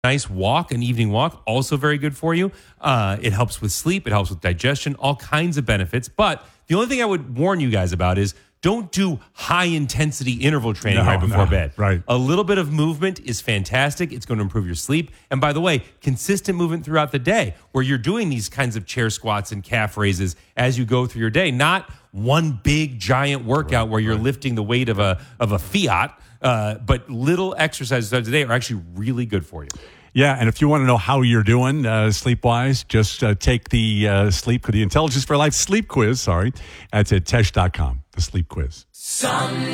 nice walk, an evening walk, also very good for you. It helps with sleep. It helps with digestion, all kinds of benefits. But the only thing I would warn you guys about is don't do high intensity interval training right before bed. Right. A little bit of movement is fantastic. It's going to improve your sleep. And by the way, consistent movement throughout the day where you're doing these kinds of chair squats and calf raises as you go through your day, not one big giant workout where you're lifting the weight of a Fiat, but little exercises throughout the day are actually really good for you. Yeah, and if you want to know how you're doing sleep-wise, just take the Intelligence for Life sleep quiz, That's at Tesh.com, the sleep quiz.